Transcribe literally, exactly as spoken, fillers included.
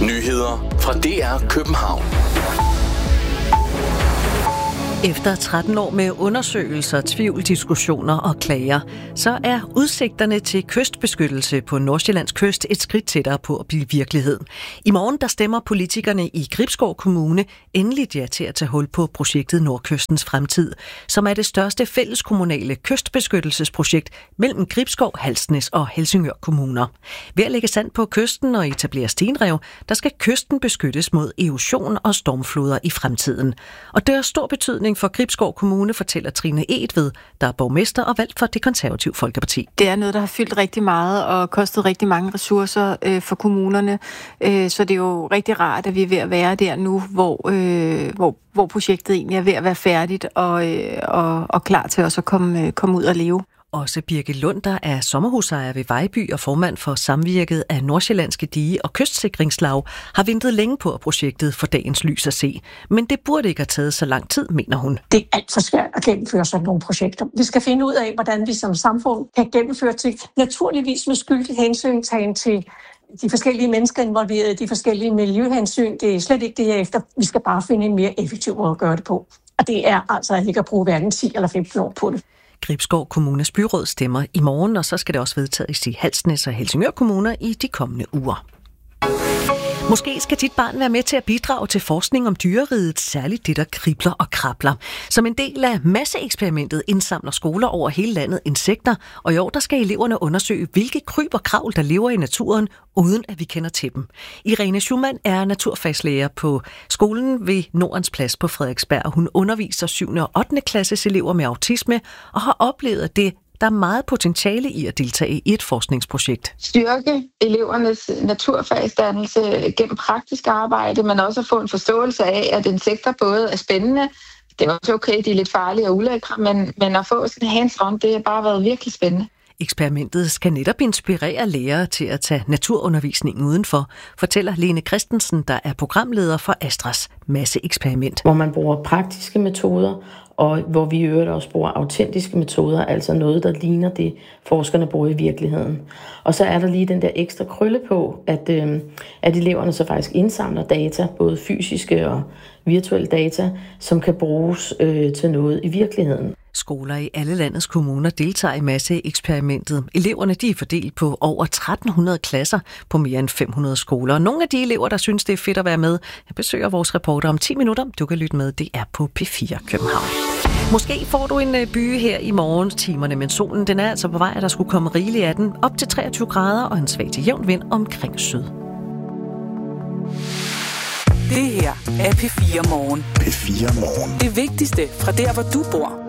Nyheder fra D R København. Efter tretten år med undersøgelser, tvivl, diskussioner og klager, så er udsigterne til kystbeskyttelse på Nordsjællands kyst et skridt tættere på at blive virkelighed. I morgen der stemmer politikerne i Gribskov Kommune endeligt ja til at tage hul på projektet Nordkystens Fremtid, som er det største fælleskommunale kystbeskyttelsesprojekt mellem Gribskov, Halsnæs og Helsingør kommuner. Ved at lægge sand på kysten og etablere stenrev, der skal kysten beskyttes mod erosion og stormfloder i fremtiden. Og det har stor betydning for Gribskov Kommune, fortæller Trine Egetved, der er borgmester og valgt for Det Konservative Folkeparti. Det er noget, der har fyldt rigtig meget og kostet rigtig mange ressourcer øh, for kommunerne, øh, så det er jo rigtig rart, at vi er ved at være der nu, hvor, øh, hvor, hvor projektet egentlig er ved at være færdigt og, øh, og, og klar til os at komme, øh, komme ud og leve. Også Birke Lund, der er sommerhusejer ved Vejby og formand for samvirket af Nordsjællandske Dige- og Kystsikringslag, har ventet længe på, at projektet får dagens lys at se. Men det burde ikke have taget så lang tid, mener hun. Det er alt for svært at gennemføre sådan nogle projekter. Vi skal finde ud af, hvordan vi som samfund kan gennemføre ting. Naturligvis med skyldig hensyntagen til de forskellige mennesker involveret, de forskellige miljøhensyn. Det er slet ikke det, jeg efter. Vi skal bare finde en mere effektiv måde at gøre det på. Og det er altså ikke at bruge hverken ti eller femten år på det. Gribskov Kommunes byråd stemmer i morgen, og så skal det også vedtages i Halsnæs og Helsingør kommuner i de kommende uger. Måske skal dit barn være med til at bidrage til forskning om dyreriget, særligt det, der kribler og krabler. Som en del af masseeksperimentet indsamler skoler over hele landet insekter, og i år der skal eleverne undersøge, hvilke kryb og kravl, der lever i naturen, uden at vi kender til dem. Irene Schumann er naturfagslærer på skolen ved Nordens Plads på Frederiksberg. Hun underviser syvende og ottende klasses elever med autisme og har oplevet det. Der er meget potentiale i at deltage i et forskningsprojekt. Styrke elevernes naturfagsdannelse gennem praktisk arbejde, men også at få en forståelse af, at insekter både er spændende. Det er også okay, de er lidt farlige og ulækre, men, men at få sådan en hands-on, det har bare været virkelig spændende. Eksperimentet skal netop inspirere lærere til at tage naturundervisningen udenfor, fortæller Lene Christensen, der er programleder for Astras masseeksperiment. Hvor man bruger praktiske metoder, og hvor vi i øvrigt også bruger autentiske metoder, altså noget, der ligner det, forskerne bruger i virkeligheden. Og så er der lige den der ekstra krølle på, at, øh, at eleverne så faktisk indsamler data, både fysiske og virtuelle data, som kan bruges øh, til noget i virkeligheden. Skoler i alle landets kommuner deltager i masseeksperimentet. Eleverne de er fordelt på over tretten hundrede klasser på mere end fem hundrede skoler. Nogle af de elever, der synes, det er fedt at være med, jeg besøger vores reporter om ti minutter. Du kan lytte med, det er på P fire København. Måske får du en byge her i morgentimerne, men solen den er altså på vej, at der skulle komme rigeligt af den. Op til treogtyve grader og en svag til jævn vind omkring syd. Det her er P fire Morgen. P fire Morgen. Det vigtigste fra der, hvor du bor.